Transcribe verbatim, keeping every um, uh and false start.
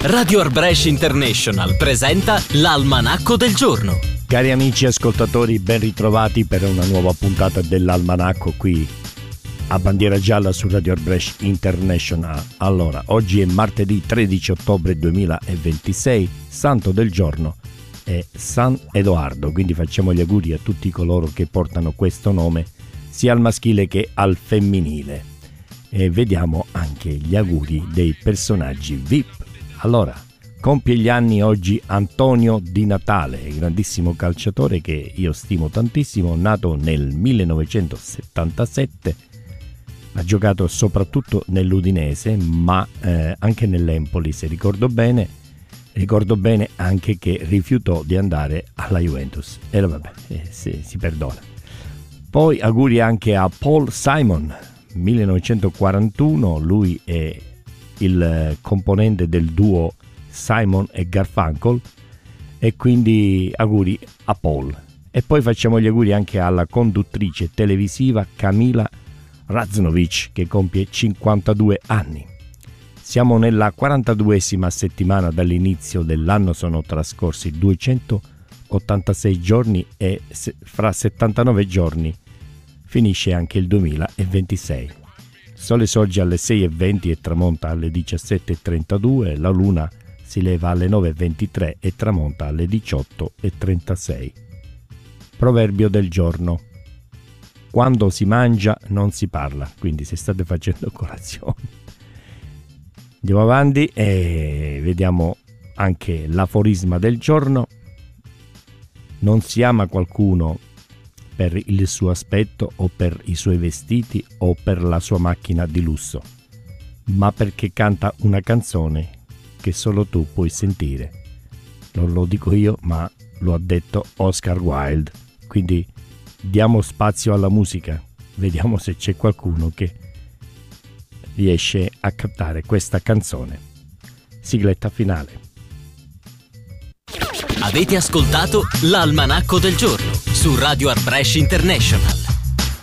Radio Arbresh International presenta l'Almanacco del giorno. Cari amici ascoltatori, ben ritrovati per una nuova puntata dell'Almanacco qui a bandiera gialla su Radio Arbresh International. Allora, oggi è martedì tredici ottobre duemilaventisei, santo del giorno è San Edoardo, quindi facciamo gli auguri a tutti coloro che portano questo nome, sia al maschile che al femminile. E vediamo anche gli auguri dei personaggi V I P. Allora, compie gli anni oggi Antonio Di Natale, grandissimo calciatore che io stimo tantissimo, nato nel millenovecentosettantasette, ha giocato soprattutto nell'Udinese, ma eh, anche nell'Empoli, se ricordo bene. Ricordo bene anche che rifiutò di andare alla Juventus. E vabbè, eh, si, si perdona. Poi auguri anche a Paul Simon, millenovecentoquarantuno, lui è il componente del duo Simon e Garfunkel, e quindi auguri a Paul. E poi facciamo gli auguri anche alla conduttrice televisiva Camila Raznovic, che compie cinquantadue anni. Siamo nella quarantaduesima settimana dall'inizio dell'anno, sono trascorsi duecentottantasei giorni e fra settantanove giorni finisce anche il duemilaventisei. Il sole sorge alle sei e venti e tramonta alle diciassette e trentadue, la luna si leva alle nove e ventitré e tramonta alle diciotto e trentasei. Proverbio del giorno: quando si mangia non si parla, quindi se state facendo colazione. Andiamo avanti e vediamo anche l'aforisma del giorno: non si ama qualcuno per il suo aspetto o per i suoi vestiti o per la sua macchina di lusso, ma perché canta una canzone che solo tu puoi sentire. Non lo dico io, ma lo ha detto Oscar Wilde. Quindi diamo spazio alla musica, vediamo se c'è qualcuno che riesce a captare questa canzone. Sigletta finale. Avete ascoltato l'Almanacco del giorno su Radio Arbresh International.